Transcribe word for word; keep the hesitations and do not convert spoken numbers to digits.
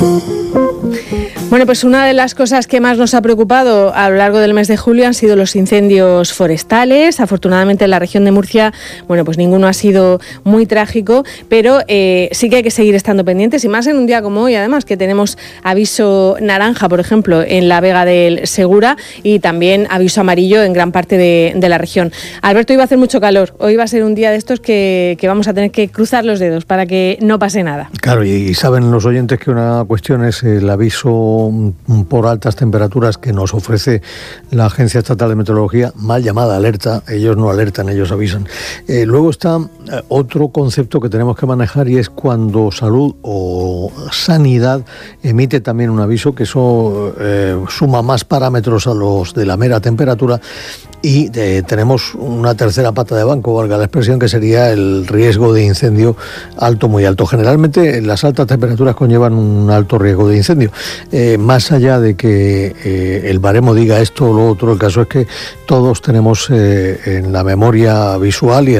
Bueno, pues una de las cosas que más nos ha preocupado a lo largo del mes de julio han sido los incendios forestales. Afortunadamente en la región de Murcia, bueno, pues ninguno ha sido muy trágico, pero eh, sí que hay que seguir estando pendientes, y más en un día como hoy, además, que tenemos aviso naranja, por ejemplo, en la Vega del Segura, y también aviso amarillo en gran parte de, de la región. Alberto, hoy va a hacer mucho calor. Hoy va a ser un día de estos que, que vamos a tener que cruzar los dedos para que no pase nada. Claro, y saben los oyentes que una cuestión es el aviso por altas temperaturas que nos ofrece la Agencia Estatal de Meteorología, mal llamada alerta. Ellos no alertan, ellos avisan. Eh, luego está eh, otro concepto que tenemos que manejar, y es cuando Salud o Sanidad emite también un aviso, que eso eh, suma más parámetros a los de la mera temperatura. Y eh, tenemos una tercera pata de banco, valga la expresión, que sería el riesgo de incendio alto, muy alto. Generalmente las altas temperaturas conllevan un alto riesgo de incendio. Eh, más allá de que eh, el baremo diga esto o lo otro, el caso es que todos tenemos eh, en la memoria visual y